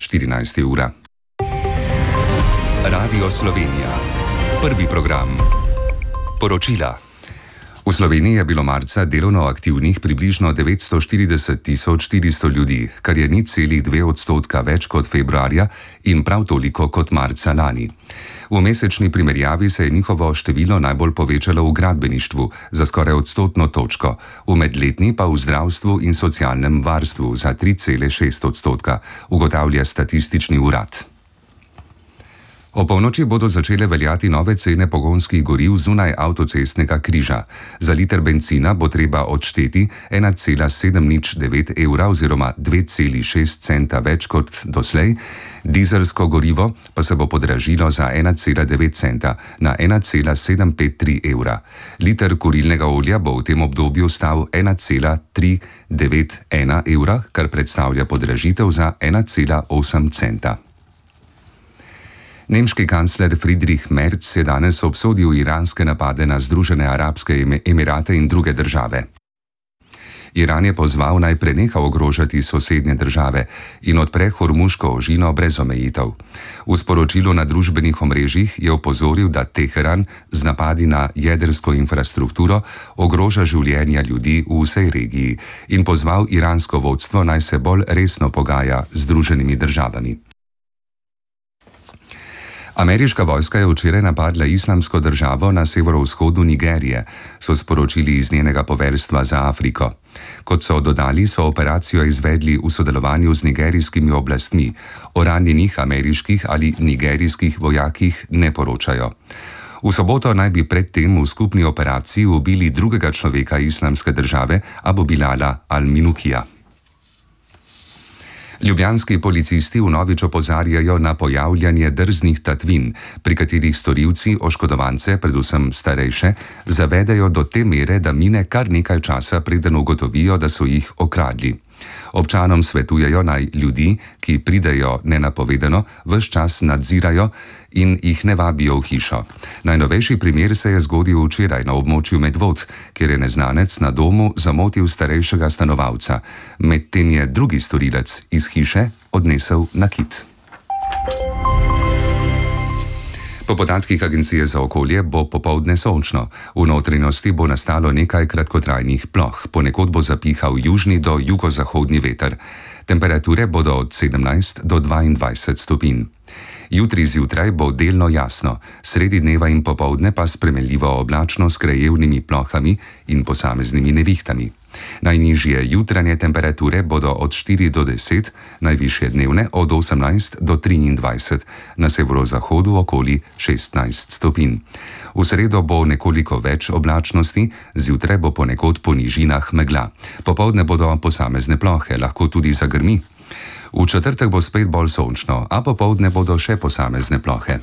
14. ura. Radio Slovenija. Prvi program. Poročila. V Sloveniji je bilo marca delovno aktivnih približno 940.400 ljudi, kar je 0,2% več kot februarja in prav toliko kot marca lani. V mesečni primerjavi se je njihovo število najbolj povečalo v gradbeništvu za skoraj odstotno točko, v medletni pa v zdravstvu in socialnem varstvu za 3,6%, ugotavlja statistični urad. O polnoči bodo začele veljati nove cene pogonskih goriv zunaj avtocestnega križa. Za liter bencina bo treba odšteti 1,709 evra oziroma 2,6 centa več kot doslej, dizelsko gorivo pa se bo podražilo za 1,9 centa na 1,753 evra. Liter kurilnega olja bo v tem obdobju stal 1,391 evra, kar predstavlja podražitev za 1,8 centa. Nemški kancler Friedrich Merz je danes obsodil iranske napade na Združene arabske emirate in druge države. Iran je pozval naj preneha ogrožati sosednje države in odpre Hormuško ožino brez omejitev. V sporočilu na družbenih omrežjih je opozoril, da Teheran z napadi na jedrsko infrastrukturo ogroža življenja ljudi v vsej regiji in pozval iransko vodstvo naj se bolj resno pogaja z Združenimi državami. Ameriška vojska je včeraj napadla Islamsko državo na severovzhodu Nigerije, so sporočili iz njenega poveljstva za Afriko. Kot so dodali, so operacijo izvedli v sodelovanju z nigerijskimi oblastmi, o ranjenih ameriških ali nigerijskih vojakih ne poročajo. V soboto naj bi predtem v skupni operaciji ubili drugega človeka Islamske države, Abu Bilala al-Minukija. Ljubljanski policisti vnovič opozarjajo na pojavljanje drznih tatvin, pri katerih storilci oškodovance, predvsem starejše, zavedajo do te mere, da mine kar nekaj časa, preden ugotovijo, da so jih okradli. Občanom svetujejo naj ljudi, ki pridejo nenapovedano, ves čas nadzirajo in jih ne vabijo v hišo. Najnovejši primer se je zgodil včeraj na območju Medvod, kjer je neznanec na domu zamotil starejšega stanovalca. Medtem je drugi storilec iz hiše odnesel nakit. Po podatkih Agencije za okolje bo popoldne sončno. V notranjosti bo nastalo nekaj kratkotrajnih ploh, ponekod bo zapihal južni do jugozahodni veter. Temperature bodo od 17 do 22 stopinj. Jutri zjutraj bo delno jasno, sredi dneva in popoldne pa spremenljivo oblačno s krajevnimi plohami in posameznimi nevihtami. Najnižje jutranje temperature bodo od 4 do 10, najvišje dnevne od 18 do 23, na severozahodu okoli 16 stopinj. V sredo bo nekoliko več oblačnosti, zjutraj bo ponekod po nižinah megla. Popoldne bodo posamezne plohe, lahko tudi zagrmi. V četrtek bo spet bolj sončno, a popoldne bodo še posamezne plohe.